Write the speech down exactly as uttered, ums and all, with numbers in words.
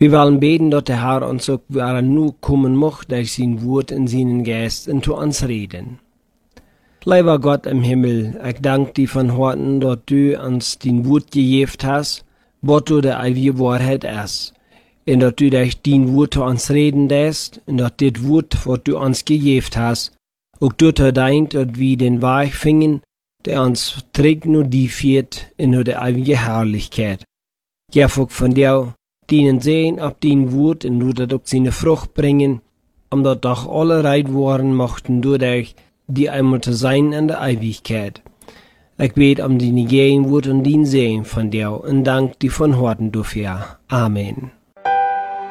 Wir wollen beten, dass der Herr uns auch wieder nur kommen macht, durch sein Wort in seinen Geist und zu uns reden. Lieber Gott im Himmel, ich danke dir von Herzen, dass du uns dein Wort gegeben hast, was du der ewige Wahrheit ist. Und dass du durch dein Wort zu uns reden lässt, und dass das Wort, was du uns gegeben hast, auch dazu dient, dass wir den Weg finden, der uns trägt nur die führt in der ewige Herrlichkeit. Ja, von dir, denen sehen, ob dein Wort und du das auch seine Frucht bringen, um dass doch alle reit worden mochten durch die einmal zu sein in der Ewigkeit. Ich bete um deine Gegenwart und dein Sehen von dir und danke dir von Herzen dafür. Amen.